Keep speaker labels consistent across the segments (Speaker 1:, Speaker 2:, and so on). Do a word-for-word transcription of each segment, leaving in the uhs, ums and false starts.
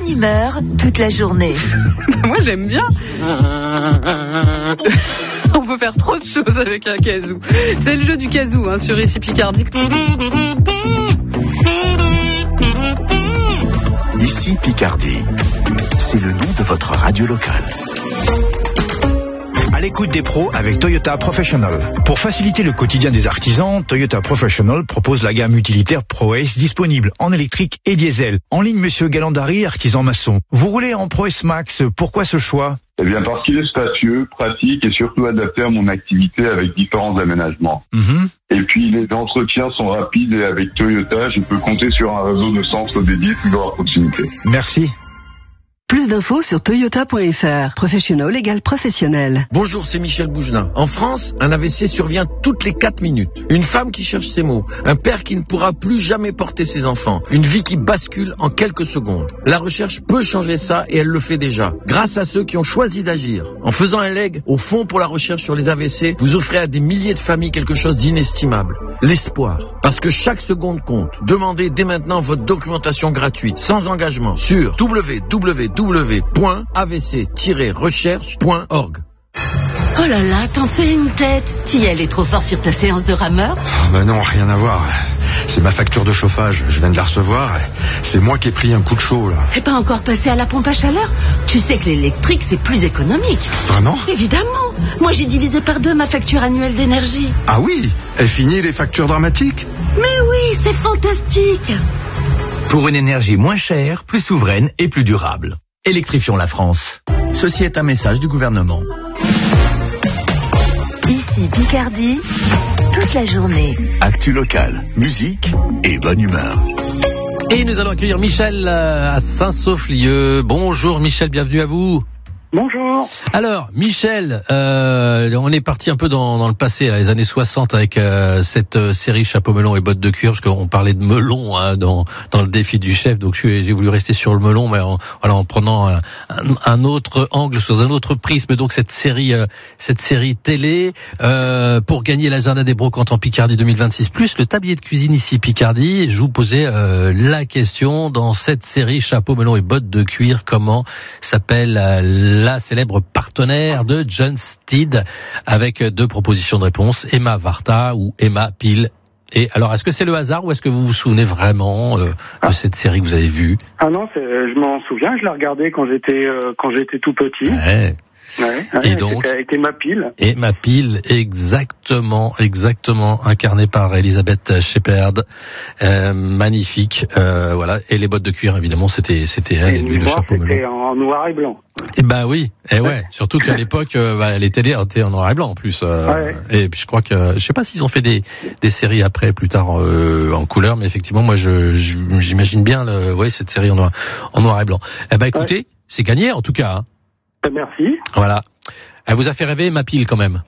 Speaker 1: humeur toute la journée.
Speaker 2: Moi j'aime bien. On peut faire trop de choses avec un kazoo. C'est le jeu du kazoo hein, sur Ici Picardie.
Speaker 3: Ici Picardie, c'est le nom de votre radio locale. À l'écoute des pros avec Toyota Professional. Pour faciliter le quotidien des artisans, Toyota Professional propose la gamme utilitaire ProAce disponible en électrique et diesel. En ligne, monsieur Galandari, artisan maçon. Vous roulez en ProAce Max, pourquoi ce choix ?
Speaker 4: Eh bien, parce qu'il est spacieux, pratique et surtout adapté à mon activité avec différents aménagements.
Speaker 3: Mm-hmm.
Speaker 4: Et puis, les entretiens sont rapides et avec Toyota, je peux compter sur un réseau de centres dédiés toujours à proximité.
Speaker 3: Merci.
Speaker 5: Plus d'infos sur toyota point f r. Professional égale professionnel.
Speaker 6: Bonjour, c'est Michel Bougelin. En France, un A V C survient toutes les quatre minutes. Une femme qui cherche ses mots. Un père qui ne pourra plus jamais porter ses enfants. Une vie qui bascule en quelques secondes. La recherche peut changer ça et elle le fait déjà. Grâce à ceux qui ont choisi d'agir. En faisant un leg au Fonds pour la recherche sur les A V C, vous offrez à des milliers de familles quelque chose d'inestimable. L'espoir. Parce que chaque seconde compte. Demandez dès maintenant votre documentation gratuite, sans engagement, sur w w w point a v c tiret recherche point org.
Speaker 7: Oh là là, t'en fais une tête. Thiel est trop fort sur ta séance de rameur.
Speaker 8: Oh ben non, rien à voir. C'est ma facture de chauffage. Je viens de la recevoir. C'est moi qui ai pris un coup de chaud, là.
Speaker 7: T'es pas encore passé à la pompe à chaleur? Tu sais que l'électrique, c'est plus économique.
Speaker 8: Vraiment?
Speaker 7: Évidemment. Moi, j'ai divisé par deux ma facture annuelle d'énergie.
Speaker 8: Ah oui? Est fini les factures dramatiques?
Speaker 7: Mais oui, c'est fantastique.
Speaker 3: Pour une énergie moins chère, plus souveraine et plus durable. Électrifions la France. Ceci est un message du gouvernement.
Speaker 1: Ici Picardie, toute la journée.
Speaker 3: Actu locale, musique et bonne humeur.
Speaker 9: Et nous allons accueillir Michel à Saint-Sauflieu. Bonjour Michel, bienvenue à vous.
Speaker 10: Bonjour.
Speaker 9: Alors, Michel, euh, on est parti un peu dans, dans le passé, là, les années soixante, avec euh, cette euh, série Chapeau melon et bottes de cuir, parce qu'on parlait de melon hein, dans, dans le défi du chef, donc j'ai voulu rester sur le melon, mais en, voilà, en prenant un, un, un autre angle, sous un autre prisme, donc cette série, euh, cette série télé, euh, pour gagner l'agenda des brocantes en Picardie deux mille vingt-six plus, le tablier de cuisine ici Picardie. Je vous posais euh, la question dans cette série Chapeau melon et bottes de cuir, comment s'appelle euh, la célèbre partenaire de John Steed, avec deux propositions de réponse, Emma Varta ou Emma Peel. Et alors, est-ce que c'est le hasard ou est-ce que vous vous souvenez vraiment euh, de cette série que vous avez vue?
Speaker 10: Ah non, c'est, je m'en souviens, je l'ai regardée quand j'étais euh, quand j'étais tout petit.
Speaker 9: Ouais.
Speaker 10: Ouais, ouais,
Speaker 9: et donc,
Speaker 10: c'était Emma Peel.
Speaker 9: Emma Peel, exactement, exactement, incarnée par Elisabeth Shepard, euh, magnifique, euh, voilà. Et les bottes de cuir, évidemment, c'était, c'était elle, et lui le chapeau melon.
Speaker 10: C'était en noir et blanc.
Speaker 9: Et bah oui, et ouais, ouais. Surtout qu'à l'époque, euh, bah, les télés étaient en noir et blanc en plus. Euh,
Speaker 10: ouais.
Speaker 9: Et puis je crois que, je sais pas s'ils ont fait des des séries après, plus tard euh, en couleur, mais effectivement, moi, je, je j'imagine bien, le, ouais, cette série en noir, en noir et blanc. Eh ben écoutez, ouais. C'est gagné en tout cas. Hein.
Speaker 10: Merci.
Speaker 9: Voilà. Elle vous a fait rêver, ma pile, quand même.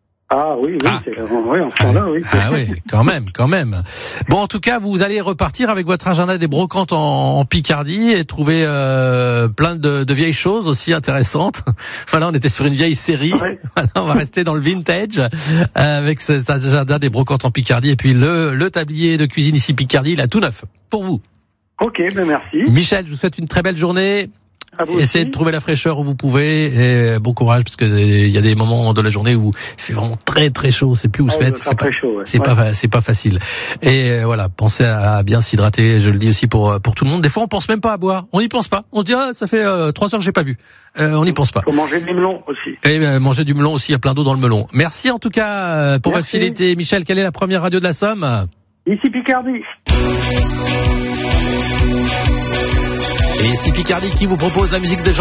Speaker 10: Ah oui, oui, ah. C'est, oui, en ce moment-là, oui.
Speaker 9: Ah oui, quand même, quand même. Bon, en tout cas, vous allez repartir avec votre agenda des brocantes en, en Picardie et trouver euh, plein de, de vieilles choses aussi intéressantes. Voilà, on était sur une vieille série. Ouais. Voilà, on va rester dans le vintage euh, avec cet agenda des brocantes en Picardie et puis le, le tablier de cuisine ici Picardie, là, tout neuf, pour vous.
Speaker 10: Ok, ben merci.
Speaker 9: Michel, je vous souhaite une très belle journée.
Speaker 10: aussi.
Speaker 9: Essayez de trouver la fraîcheur où vous pouvez et bon courage parce que il y a des moments de la journée où il fait vraiment très très chaud, c'est plus où ah, se mettre, c'est pas, chaud, ouais. c'est ouais. pas c'est pas facile. Et euh, voilà, pensez à bien s'hydrater, je le dis aussi pour pour tout le monde. Des fois on pense même pas à boire, on n'y pense pas. On se dit ah ça fait euh, trois heures que j'ai pas bu. Euh, on n'y pense pas.
Speaker 10: Faut manger du melon aussi.
Speaker 9: Et euh, manger du melon aussi, il y a plein d'eau dans le melon. Merci en tout cas euh, pour votre fidélité. Michel, quelle est la première radio de la Somme?
Speaker 10: Ici Picardie.
Speaker 9: Et ici Picardie qui vous propose la musique de Jean